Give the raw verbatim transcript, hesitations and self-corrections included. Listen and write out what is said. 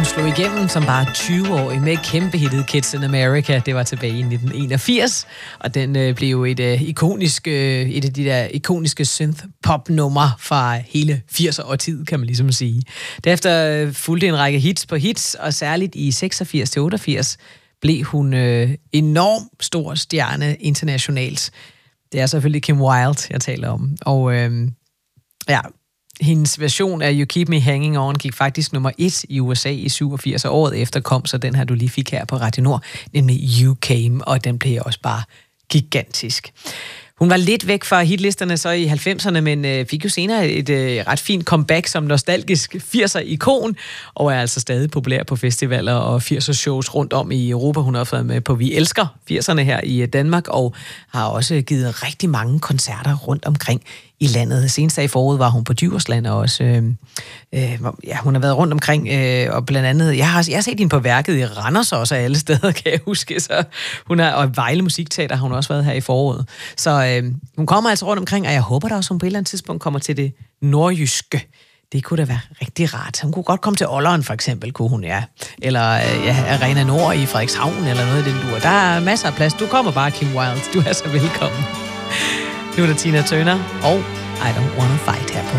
hun slog igennem som bare tyve-årig med kæmpe hittet Kids in America. Det var tilbage i nitten enogfirs, og den øh, blev jo et, øh, ikonisk, øh, et af de der ikoniske synth-pop-numre fra hele firserne-årtiet, kan man ligesom sige. Derefter øh, fulgte en række hits på hits, og særligt i seksogfirs til otteogfirs blev hun øh, enormt stor stjerne internationalt. Det er selvfølgelig Kim Wilde, jeg taler om. Og øh, ja... hendes version af You Keep Me Hanging On gik faktisk nummer et i U S A i syvogfirs, og året efter kom så den her, du lige fik her på Radio Nord, nemlig You Came, og den blev også bare gigantisk. Hun var lidt væk fra hitlisterne så i halvfemserne, men øh, fik jo senere et øh, ret fint comeback som nostalgisk firser-ikon, og er altså stadig populær på festivaler og firser-shows rundt om i Europa. Hun har været med på Vi Elsker firserne her i Danmark, og har også givet rigtig mange koncerter rundt omkring i landet. Senest i foråret var hun på Djursland og også. Øh, øh, ja, hun har været rundt omkring, øh, og blandt andet, jeg har, jeg har set hende på værket i Randers også af alle steder, kan jeg huske. Så hun har, og Vejle Musikteater har hun også været her i foråret. Så øh, hun kommer altså rundt omkring, og jeg håber da også, hun på et eller andet tidspunkt kommer til det nordjyske. Det kunne da være rigtig rart. Hun kunne godt komme til Olleren, for eksempel, kunne hun, ja. Eller ja, Arena Nord i Frederikshavn, eller noget i den dur. Der er masser af plads. Du kommer bare, Kim Wilde. Du er så velkommen. Nu er der Tina Turner og I Don't Wanna Fight her på